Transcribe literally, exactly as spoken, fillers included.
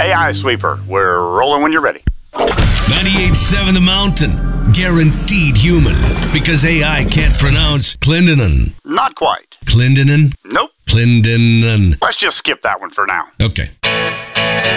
A I Sweeper. We're rolling when you're ready. ninety-eight point seven The Mountain. Guaranteed human. Because A I can't pronounce Clindonan. Not quite. Clindonan? Nope. Clindonan. Let's just skip that one for now. Okay.